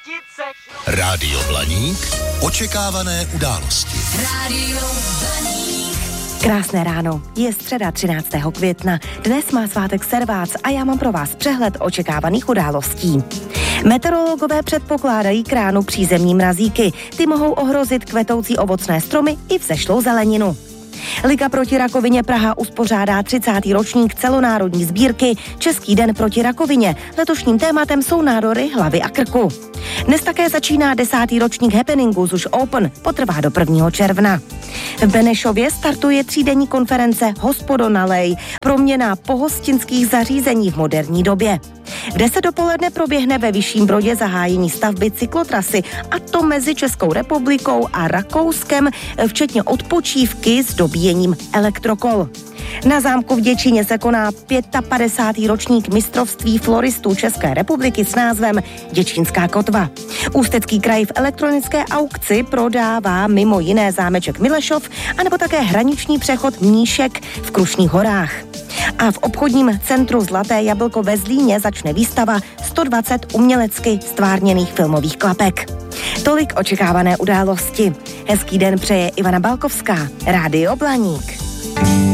Rádio Blaník. Očekávané události. Rádio Blaník. Krásné ráno, je středa 13. května. Dnes má svátek Servác a já mám pro vás přehled očekávaných událostí. Meteorologové předpokládají k ránu přízemní mrazíky. Ty mohou ohrozit kvetoucí ovocné stromy i vzešlou zeleninu. Liga proti rakovině Praha uspořádá 30. ročník celonárodní sbírky Český den proti rakovině. Letošním tématem jsou nádory hlavy a krku. Dnes také začíná 10. ročník happeningu ZUŠ Open, potrvá do 1. června. V Benešově startuje 3denní konference Hospodo nalej, proměna pohostinských zařízení v moderní době. V 10 dopoledne proběhne ve Vyšším Brodě zahájení stavby cyklotrasy, a to mezi Českou republikou a Rakouskem, včetně odpočívky s dobíjením elektrokol. Na zámku v Děčíně se koná 55. ročník mistrovství floristů České republiky s názvem Děčínská kotva. Ústecký kraj v elektronické aukci prodává mimo jiné zámeček Milešov anebo také hraniční přechod Mníšek v Krušných horách. A v obchodním centru Zlaté jablko ve Zlíně začne výstava 120 umělecky stvárněných filmových klapek. Tolik očekávané události. Hezký den přeje Ivana Balkovská, Rádio Blaník.